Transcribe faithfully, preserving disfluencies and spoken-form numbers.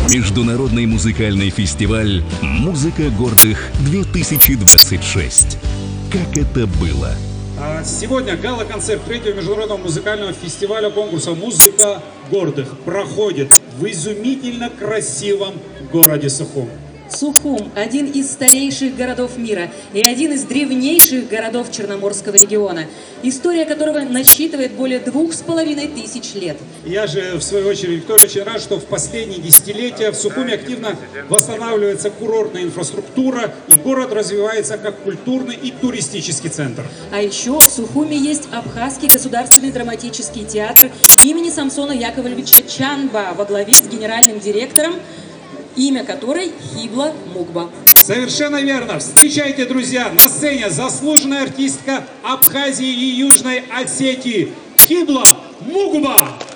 Международный музыкальный фестиваль «Музыка гордых-две тысячи двадцать шесть». Как это было? Сегодня гала-концерт третьего международного музыкального фестиваля конкурса «Музыка гордых» проходит в изумительно красивом городе Сухум. Сухум – один из старейших городов мира и один из древнейших городов Черноморского региона, история которого насчитывает более двух с половиной тысяч лет. Я же, в свою очередь, Виктория, очень рад, что в последние десятилетия в Сухуме активно восстанавливается курортная инфраструктура, и город развивается как культурный и туристический центр. А еще в Сухуме есть Абхазский государственный драматический театр имени Самсона Яковлевича Чанба во главе с генеральным директором, имя которой Хибла Мукба. Совершенно верно. Встречайте, друзья, на сцене заслуженная артистка Абхазии и Южной Осетии Хибла Мукба.